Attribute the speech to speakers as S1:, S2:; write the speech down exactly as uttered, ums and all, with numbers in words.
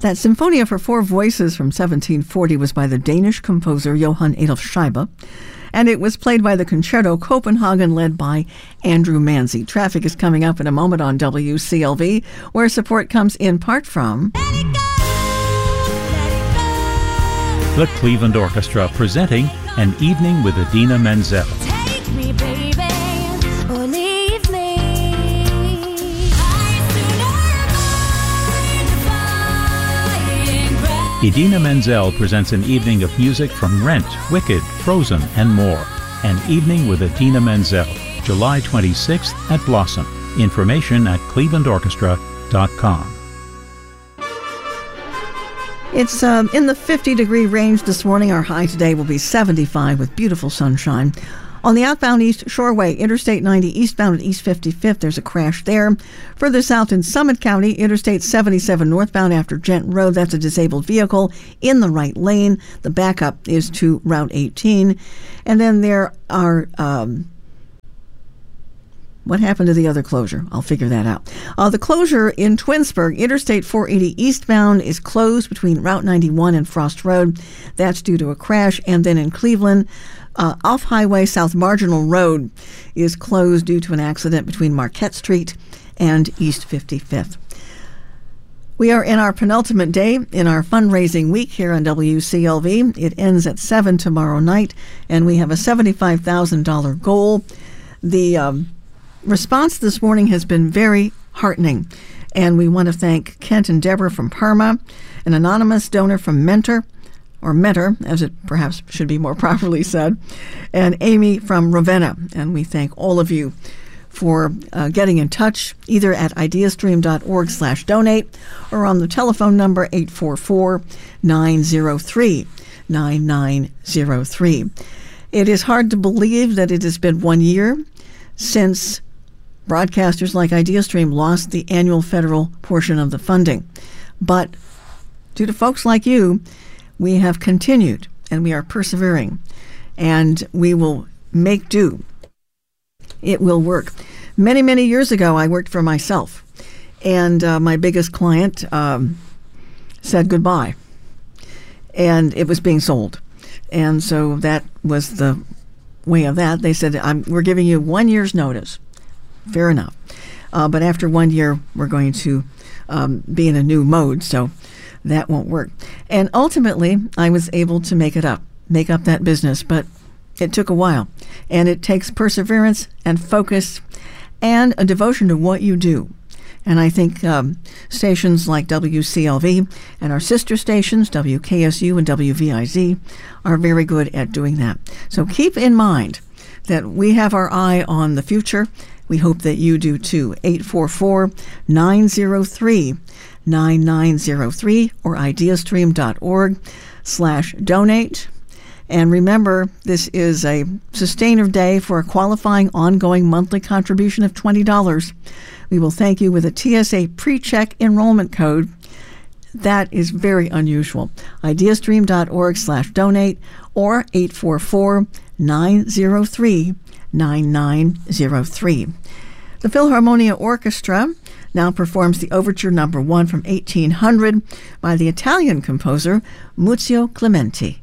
S1: That Symphonia for Four Voices from seventeen forty was by the Danish composer Johann Adolf Scheibe, and it was played by the Concerto Copenhagen, led by Andrew Manzi. Traffic is coming up in a moment on W C L V, where support comes in part from
S2: the Cleveland Orchestra, presenting An Evening with Idina Menzel.
S3: Take me, baby, or leave me.
S2: Idina Menzel presents an evening of music from Rent, Wicked, Frozen, and more. An Evening with Idina Menzel, July twenty-sixth at Blossom. Information at cleveland orchestra dot com.
S1: It's um, in the fifty-degree range this morning. Our high today will be seventy-five with beautiful sunshine. On the outbound East Shoreway, Interstate ninety eastbound at East fifty-fifth, there's a crash there. Further south in Summit County, Interstate seventy-seven northbound after Genton Road, that's a disabled vehicle in the right lane. The backup is to Route eighteen. And then there are... Um, What happened to the other closure? I'll figure that out. Uh, the closure in Twinsburg, Interstate four eighty eastbound is closed between Route ninety-one and Frost Road. That's due to a crash. And then in Cleveland, uh, off-highway South Marginal Road is closed due to an accident between Marquette Street and East fifty-fifth. We are in our penultimate day in our fundraising week here on W C L V. It ends at seven tomorrow night, and we have a seventy-five thousand dollars goal. The... Um, response this morning has been very heartening, and we want to thank Kent and Deborah from Parma, an anonymous donor from Mentor, or Mentor, as it perhaps should be more properly said, and Amy from Ravenna. And we thank all of you for uh, getting in touch, either at ideastream.org slash donate or on the telephone number eight four four, nine zero three, nine nine zero three. It is hard to believe that it has been one year since broadcasters like IdeaStream lost the annual federal portion of the funding. But due to folks like you, we have continued and we are persevering, and we will make do. It will work. Many, many years ago, I worked for myself, and uh, my biggest client um, said goodbye, and it was being sold. And so that was the way of that. They said, I'm, we're giving you one year's notice. Fair enough. Uh, but after one year, we're going to um, be in a new mode, so that won't work. And ultimately, I was able to make it up, make up that business, but it took a while. And it takes perseverance and focus and a devotion to what you do. And I think um, stations like W C L V and our sister stations, W K S U and W V I Z, are very good at doing that. So keep in mind that we have our eye on the future. We hope that you do too. eight four four, nine zero three, nine nine zero three or ideastream.org slash donate. And remember, this is a sustainer day for a qualifying ongoing monthly contribution of twenty dollars. We will thank you with a T S A pre-check enrollment code. That is very unusual. ideastream.org slash donate or eight four four, nine zero three, nine nine zero three. The Philharmonia Orchestra now performs the Overture Number One from eighteen hundred by the Italian composer Muzio Clementi.